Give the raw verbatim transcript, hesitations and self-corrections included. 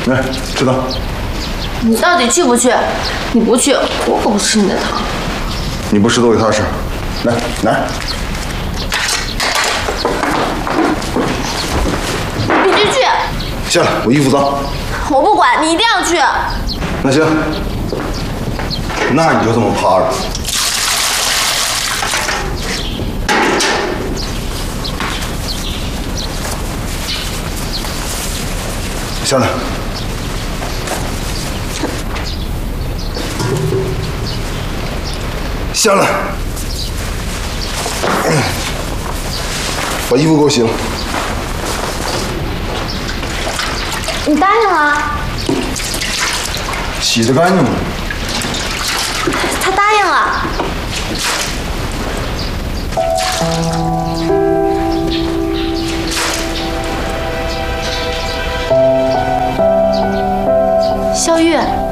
来，吃汤。 你到底去不去？你不去，我可不吃你的汤。 你不吃都给他吃。来，拿。 你就去。 下来，我衣服脏。 我不管，你一定要去。 那行，那你就这么趴着。下来。下来。把衣服给我洗了。 你答应了？ 洗得干净吗？ 他答应了。肖月。